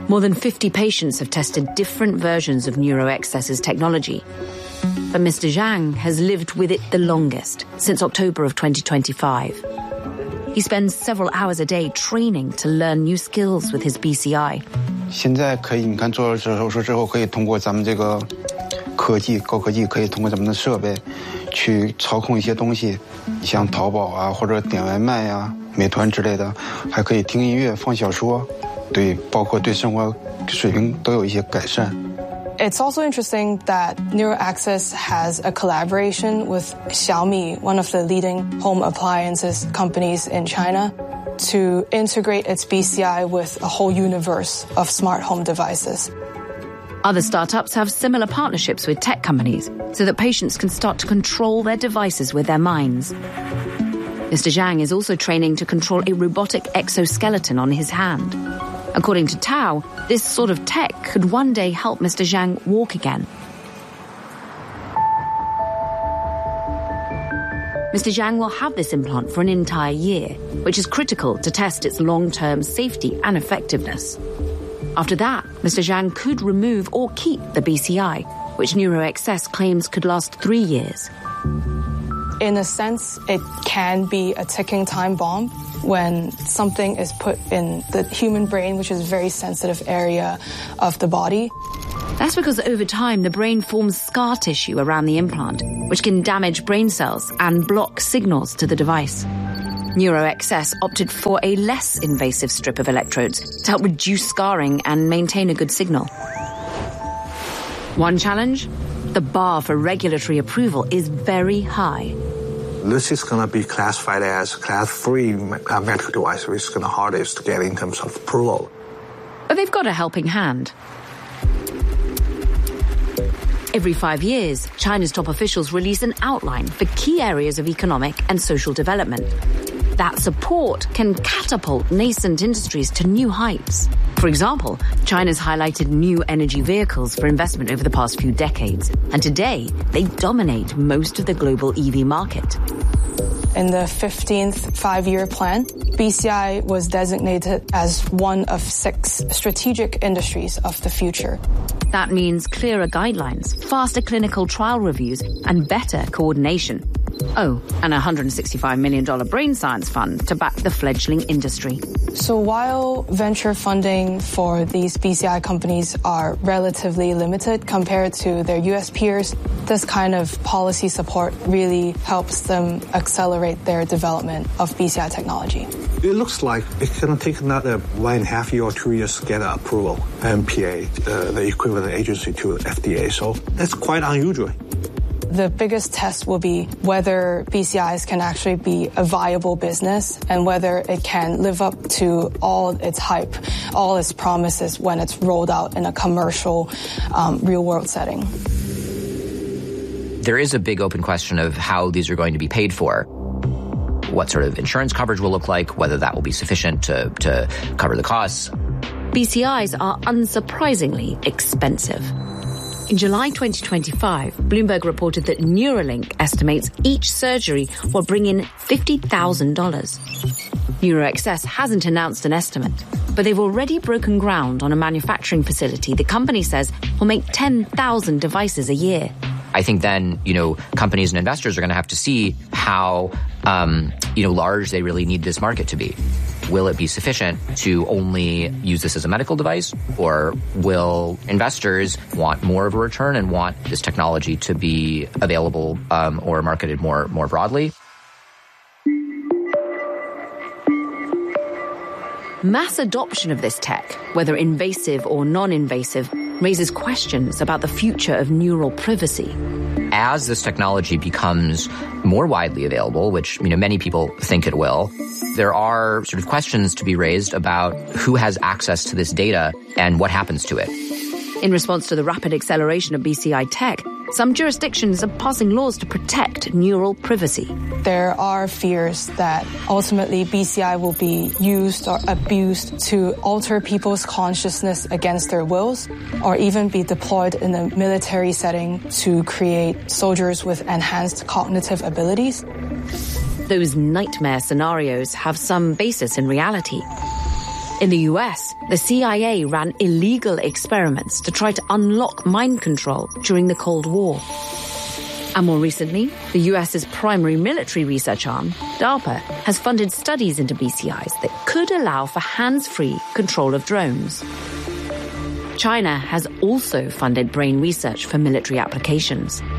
More than 50 patients have tested different versions of NeuroXS's technology. But Mr. Zhang has lived with it the longest, since October of 2025. He spends several hours a day training to learn new skills with his BCI. 现在可以，你看做了手术之后，可以通过咱们这个科技、高科技，可以通过咱们的设备去操控一些东西，像淘宝啊，或者点外卖呀、美团之类的，还可以听音乐、放小说，对，包括对生活水平都有一些改善。 It's also interesting that NeuroAccess has a collaboration with Xiaomi, one of the leading home appliances companies in China, to integrate its BCI with a whole universe of smart home devices. Other startups have similar partnerships with tech companies so that patients can start to control their devices with their minds. Mr. Zhang is also training to control a robotic exoskeleton on his hand. According to Tao, this sort of tech could one day help Mr. Zhang walk again. Mr. Zhang will have this implant for an entire year, which is critical to test its long-term safety and effectiveness. After that, Mr. Zhang could remove or keep the BCI, which NeuroXS claims could last 3 years. In a sense, it can be a ticking time bomb when something is put in the human brain, which is a very sensitive area of the body. That's because over time, the brain forms scar tissue around the implant, which can damage brain cells and block signals to the device. NeuroXS opted for a less invasive strip of electrodes to help reduce scarring and maintain a good signal. One challenge? The bar for regulatory approval is very high. This is going to be classified as Class 3 medical device, which is going to hardest to get in terms of approval. But they've got a helping hand. Every 5 years, China's top officials release an outline for key areas of economic and social development. That support can catapult nascent industries to new heights. For example, China's highlighted new energy vehicles for investment over the past few decades, and today they dominate most of the global EV market. In the 15th five-year plan, BCI was designated as one of 6 strategic industries of the future. That means clearer guidelines, faster clinical trial reviews, and better coordination. Oh, and a $165 million brain science fund to back the fledgling industry. So while venture funding for these BCI companies are relatively limited compared to their US peers, this kind of policy support really helps them accelerate their development of BCI technology. It looks like it's going to take another 1.5 years or 2 years to get approval, MPA, the equivalent agency to FDA. So that's quite unusual. The biggest test will be whether BCIs can actually be a viable business and whether it can live up to all its hype, all its promises when it's rolled out in a commercial, real-world setting. There is a big open question of how these are going to be paid for. What sort of insurance coverage will look like, whether that will be sufficient to cover the costs. BCIs are unsurprisingly expensive. In July 2025, Bloomberg reported that Neuralink estimates each surgery will bring in $50,000. NeuroXS hasn't announced an estimate, but they've already broken ground on a manufacturing facility the company says will make 10,000 devices a year. I think then, companies and investors are going to have to see how, large they really need this market to be. Will it be sufficient to only use this as a medical device, or will investors want more of a return and want this technology to be available or marketed more broadly? Mass adoption of this tech, whether invasive or non-invasive, raises questions about the future of neural privacy. As this technology becomes more widely available, which many people think it will, there are sort of questions to be raised about who has access to this data and what happens to it. In response to the rapid acceleration of BCI tech, some jurisdictions are passing laws to protect neural privacy. There are fears that ultimately BCI will be used or abused to alter people's consciousness against their wills, or even be deployed in a military setting to create soldiers with enhanced cognitive abilities. Those nightmare scenarios have some basis in reality. In the US, the CIA ran illegal experiments to try to unlock mind control during the Cold War. And more recently, the US's primary military research arm, DARPA, has funded studies into BCIs that could allow for hands-free control of drones. China has also funded brain research for military applications.